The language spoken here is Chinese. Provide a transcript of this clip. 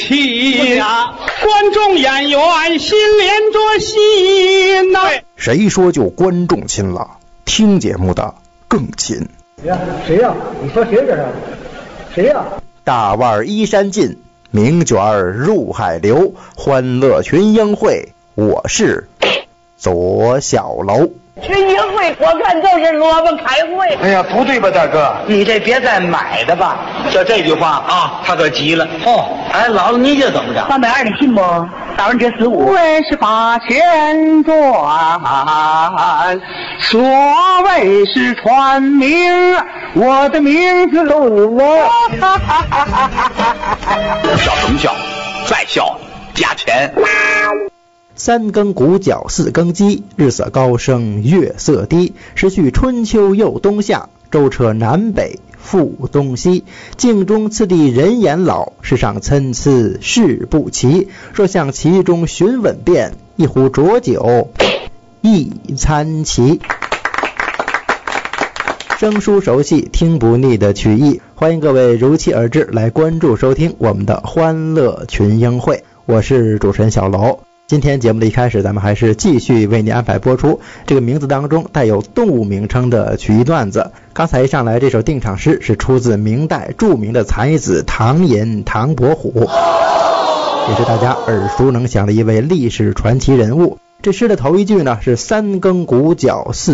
观众演员心连着心呐。 谁说就观众亲了？听节目的更亲。 谁呀？你说谁这是？谁呀？ 大腕依山尽，名卷入海流，欢乐群英会，我是左小楼。 群英会我看就是萝卜开会。 哎呀，不对吧，大哥？ 你这别再买的吧。 就这句话啊，他可急了。 哦， 哎，姥姥你这怎么着 ？320的信不？大人这15是8千转，所谓是传名，我的名字录了。 笑什么笑？再笑加钱。 三更鼓角四更鸡，日色高升月色低。时序春秋又冬夏，舟车南北复东西。镜中次第人言老，世上参差事不齐。若向其中寻稳便，一壶浊酒一餐齐。生疏熟悉听不腻的曲艺，欢迎各位如期而至来关注收听我们的欢乐群英会。我是主持人小楼。今天节目的一开始，咱们还是继续为您安排播出这个名字当中带有动物名称的曲艺段子。刚才一上来这首定场诗是出自明代著名的才子唐寅唐伯虎，也是大家耳熟能详的一位历史传奇人物。这诗的头一句呢是三更鼓角四